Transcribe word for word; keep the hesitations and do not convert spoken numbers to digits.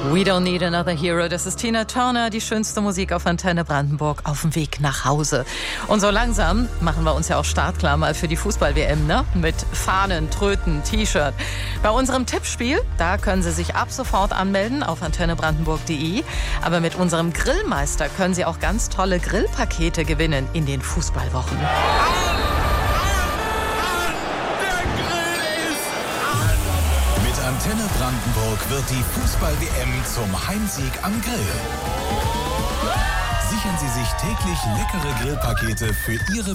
We don't need another hero. Das ist Tina Turner, die schönste Musik auf Antenne Brandenburg auf dem Weg nach Hause. Und so langsam machen wir uns ja auch startklar mal für die Fußball-W M, ne? Mit Fahnen, Tröten, T-Shirt. Bei unserem Tippspiel, da können Sie sich ab sofort anmelden auf antenne brandenburg punkt de. Aber mit unserem Grillmeister können Sie auch ganz tolle Grillpakete gewinnen in den Fußballwochen. Antenne Brandenburg wird die Fußball-W M zum Heimsieg am Grill. Sichern Sie sich täglich leckere Grillpakete für Ihre